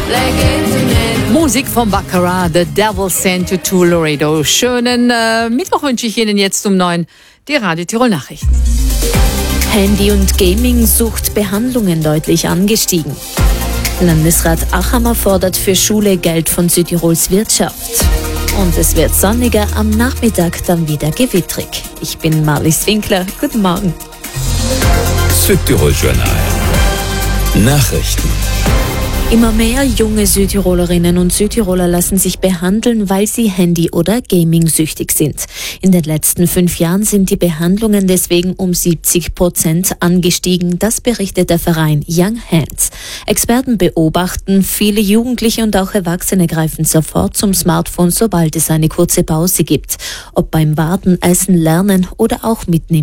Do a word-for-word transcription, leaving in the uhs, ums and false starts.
Musik von Baccarat, The Devil Sent You to Laredo. Schönen äh, Mittwoch wünsche ich Ihnen jetzt um neun, die Radio Tirol Nachrichten. Handy- und Gaming-Sucht Behandlungen deutlich angestiegen. Landesrat Achammer fordert für Schule Geld von Südtirols Wirtschaft. Und es wird sonniger, am Nachmittag dann wieder gewittrig. Ich bin Marlies Winkler. Guten Morgen. Südtirol Journal. Nachrichten. Immer mehr junge Südtirolerinnen und Südtiroler lassen sich behandeln, weil sie Handy- oder Gaming-süchtig sind. In den letzten fünf Jahren sind die Behandlungen deswegen um siebzig Prozent angestiegen. Das berichtet der Verein Young Hands. Experten beobachten, viele Jugendliche und auch Erwachsene greifen sofort zum Smartphone, sobald es eine kurze Pause gibt. Ob beim Warten, Essen, Lernen oder auch mitnehmen.